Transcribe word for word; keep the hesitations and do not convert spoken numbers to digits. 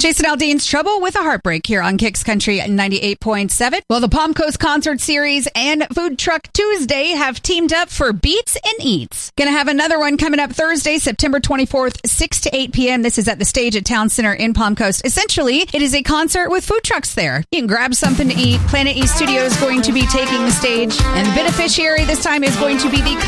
Jason Aldean's Trouble with a Heartbreak here on Kicks Country ninety-eight point seven. Well, the Palm Coast Concert Series and Food Truck Tuesday have teamed up for Beats and Eats. Going to have another one coming up Thursday, September twenty-fourth, six to eight p.m. This is at the Stage at Town Center in Palm Coast. Essentially, it is a concert with food trucks there. You can grab something to eat. Planet East Studio is going to be taking the stage, and the beneficiary this time is going to be the